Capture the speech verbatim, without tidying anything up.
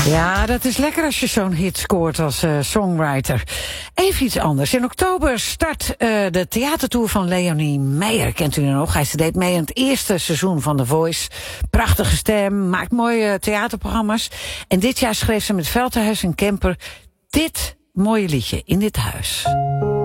Ja, dat is lekker als je zo'n hit scoort als uh, songwriter. Even iets anders. In oktober start uh, de theatertour van Leonie Meijer. Kent u haar nog? Hij deed mee in het eerste seizoen van The Voice. Prachtige stem, maakt mooie theaterprogramma's. En dit jaar schreef ze met Veldhuis en Kemper dit mooie liedje In dit huis.